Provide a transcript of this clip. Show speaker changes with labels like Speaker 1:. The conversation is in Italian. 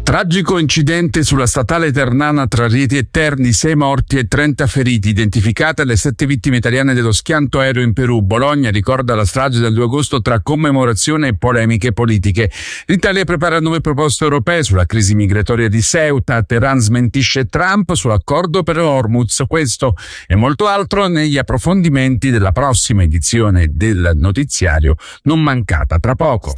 Speaker 1: Tragico incidente sulla statale Ternana tra Rieti e Terni, 6 morti e 30 feriti, identificate le 7 vittime italiane dello schianto aereo in Perù. Bologna ricorda la strage del 2 agosto tra commemorazione e polemiche politiche. L'Italia prepara nuove proposte europee sulla crisi migratoria di Ceuta. Teheran smentisce Trump sull'accordo per Hormuz. Questo e molto altro negli approfondimenti della prossima edizione del notiziario, non mancata tra poco.